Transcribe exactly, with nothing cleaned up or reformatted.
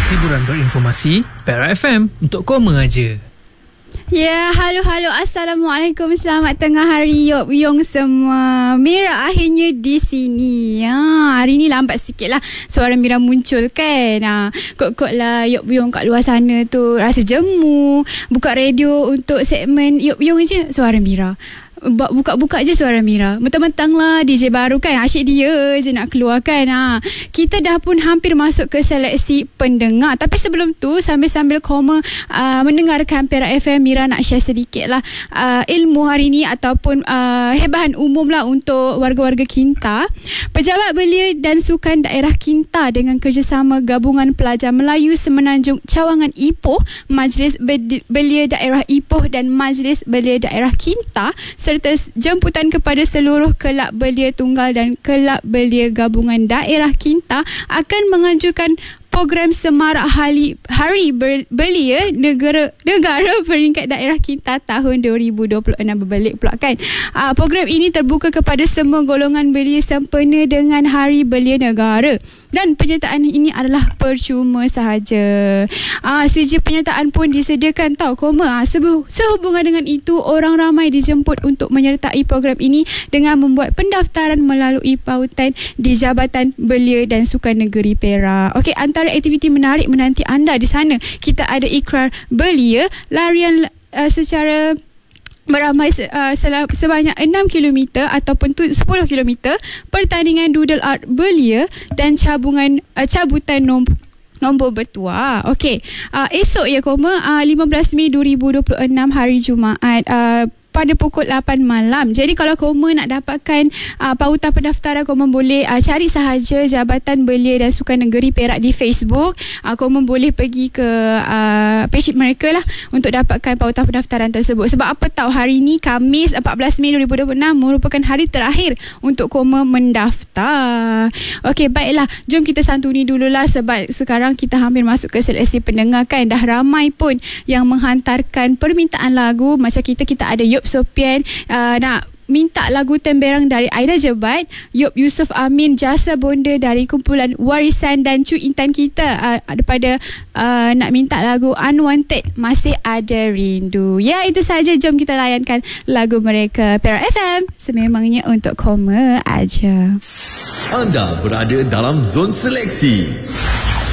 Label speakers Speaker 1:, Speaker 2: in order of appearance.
Speaker 1: Hiburan berinformasi, Perak F M untuk koma aja.
Speaker 2: Ya, halo halo, assalamualaikum, selamat tengah hari Yok Yong semua. Mira akhirnya di sini. Ha, hari ni lambat sikit lah suara Mira muncul kan. Ha, kot-kot lah Yok Yong kat luar sana tu rasa jemu. Buka radio untuk segmen Yok Yong je suara Mira. Buka-buka je suara Mira. Mentang-mentang lah D J baru kan, asyik dia je nak keluar kan. Ha. Kita dah pun hampir masuk ke seleksi pendengar. Tapi sebelum tu, sambil-sambil koma uh, mendengarkan Perak F M, Mira nak share sedikit lah uh, ilmu hari ni ataupun uh, hebahan umum lah untuk warga-warga Kinta. Pejabat Belia dan Sukan Daerah Kinta dengan kerjasama Gabungan Pelajar Melayu Semenanjung Cawangan Ipoh, Majlis Belia Daerah Ipoh dan Majlis Belia Daerah Kinta serta jemputan kepada seluruh kelab belia tunggal dan kelab belia gabungan daerah Kinta akan mengajukan program Semarak Hari, Hari Belia Negara Negara Peringkat Daerah Kinta tahun dua ribu dua puluh enam berbelik pula kan. Uh, program ini terbuka kepada semua golongan belia sempena dengan Hari Belia Negara dan penyertaan ini adalah percuma sahaja. Uh, sijil penyertaan pun disediakan tau koma. Uh, sehubungan dengan itu, orang ramai dijemput untuk menyertai program ini dengan membuat pendaftaran melalui pautan di Jabatan Belia dan Sukan Negeri Perak. Okey, antara aktiviti menarik menanti anda di sana, kita ada ikrar belia, larian uh, secara beramai uh, sebanyak enam kilometer ataupun sepuluh kilometer, pertandingan doodle art belia dan cabungan uh, cabutan nombor nombor bertuah. Okey, uh, esok ya koma uh, lima belas Mei dua ribu dua puluh enam hari Jumaat uh, pada pukul lapan malam. Jadi kalau koma nak dapatkan uh, pautan pendaftaran, koma boleh uh, cari sahaja Jabatan Belia dan Sukan Negeri Perak di Facebook. Uh, koma boleh pergi ke uh, page mereka lah untuk dapatkan pautan pendaftaran tersebut. Sebab apa tahu, hari ni Khamis empat belas Mei dua ribu dua puluh enam merupakan hari terakhir untuk koma mendaftar. Okey, baiklah, jom kita santuni dululah sebab sekarang kita hampir masuk ke seleksi pendengar kan. Dah ramai pun yang menghantarkan permintaan lagu. Macam kita, kita ada Yop Sopian uh, nak minta lagu Temberang dari Aida Jebat, Yop Yusof Amin Jasa Bonda dari kumpulan Warisan, dan Cu Intan kita uh, daripada uh, nak minta lagu Unwanted Masih Ada Rindu. Ya, itu saja, jom kita layankan lagu mereka. Perak F M, sememangnya untuk koma aja.
Speaker 3: Anda berada dalam zon seleksi.